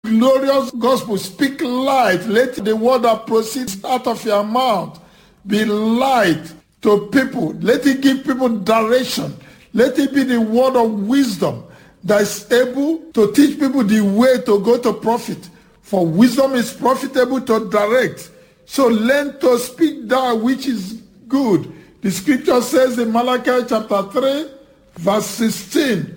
glorious gospel. Speak light. Let the word that proceeds out of your mouth be light to people. Let it give people direction. Let it be the word of wisdom that is able to teach people the way to go to profit. For wisdom is profitable to direct. So learn to speak that which is good. The scripture says in Malachi chapter 3, verse 16,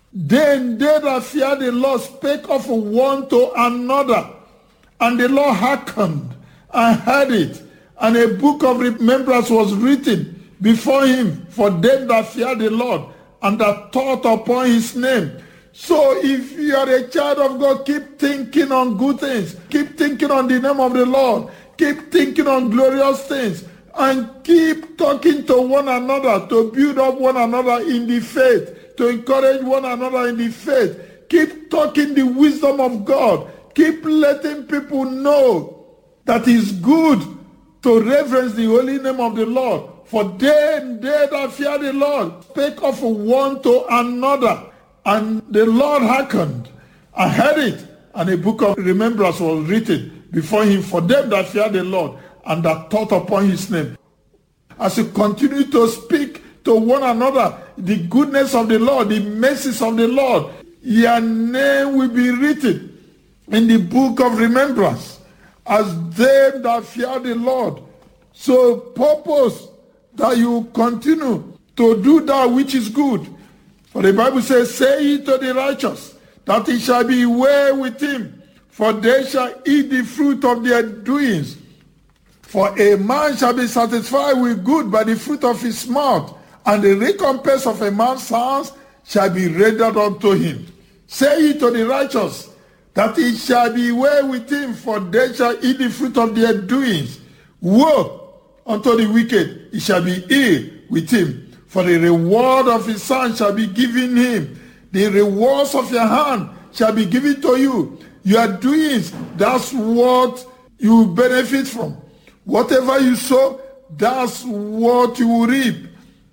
then they that fear the Lord spake of one to another, and the Lord hearkened and heard it, and a book of remembrance was written before him for them that fear the Lord, and that thought upon his name. So if you are a child of God, keep thinking on good things. Keep thinking on the name of the Lord. Keep thinking on glorious things. And keep talking to one another to build up one another in the faith, to encourage one another in the faith. Keep talking the wisdom of God. Keep letting people know that it's good to reverence the holy name of the Lord. For they that fear the Lord spake of one to another, and the Lord hearkened and heard it, and a book of remembrance was written before him for them that fear the Lord, and that thought upon his name. As you continue to speak to one another the goodness of the Lord, the mercies of the Lord, your name will be written in the book of remembrance as them that fear the Lord. So purpose that you continue to do that which is good. For the Bible says, say ye to the righteous, that it shall be well with him, for they shall eat the fruit of their doings. For a man shall be satisfied with good by the fruit of his mouth, and the recompense of a man's hands shall be rendered unto him. Say ye to the righteous, that it shall be well with him, for they shall eat the fruit of their doings. Woe unto the wicked, it shall be ill with him, for the reward of his hand shall be given him. The rewards of your hand shall be given to you. Your doings, that's what you benefit from. Whatever you sow, that's what you will reap.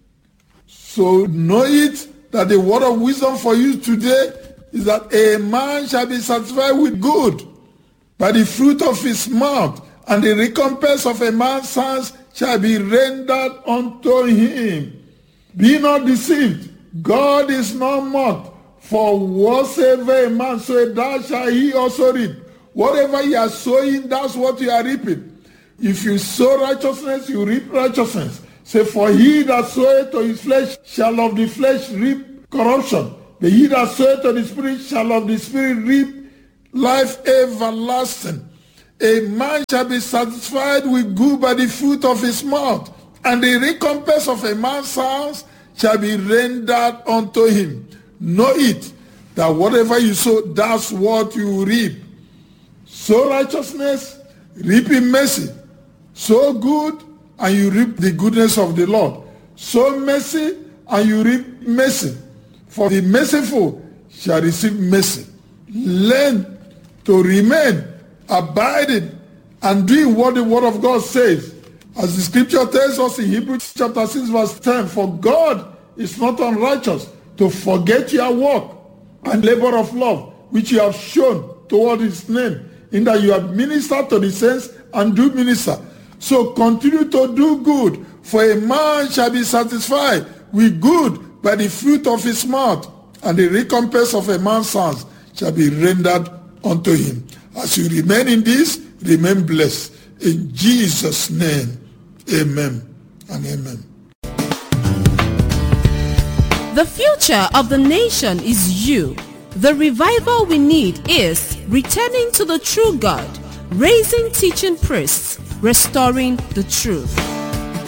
So know it that the word of wisdom for you today is that a man shall be satisfied with good by the fruit of his mouth, and the recompense of a man's hands shall be rendered unto him. Be not deceived. God is not mocked. For whatsoever a man soweth, that shall he also reap. Whatever you are sowing, that's what you are reaping. If you sow righteousness, you reap righteousness. Say, for he that soweth to his flesh shall of the flesh reap corruption. But he that soweth to the Spirit shall of the Spirit reap life everlasting. A man shall be satisfied with good by the fruit of his mouth, and the recompense of a man's hands shall be rendered unto him. Know it, that whatever you sow, that's what you reap. Sow righteousness, reap in mercy. Sow good, and you reap the goodness of the Lord. Sow mercy, and you reap mercy. For the merciful shall receive mercy. Learn to remain abiding and doing what the word of God says. As the scripture tells us in Hebrews chapter 6 verse 10, for God is not unrighteous to forget your work and labor of love, which you have shown toward his name, in that you have ministered to the saints and do minister. So continue to do good, for a man shall be satisfied with good by the fruit of his mouth, and the recompense of a man's hands shall be rendered unto him. As you remain in this, remain blessed. In Jesus' name, amen and amen. The future of the nation is you. The revival we need is returning to the true God, raising teaching priests, restoring the truth.